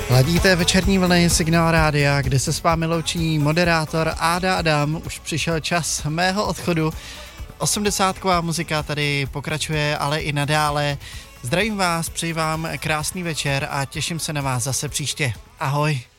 Ladíte večerní vlny Signál Rádia, kde se s vámi loučí moderátor Áda Adam. Už přišel čas mého odchodu. 80ková muzika tady pokračuje, ale i nadále. Zdravím vás, přeji vám krásný večer a těším se na vás zase příště. Ahoj.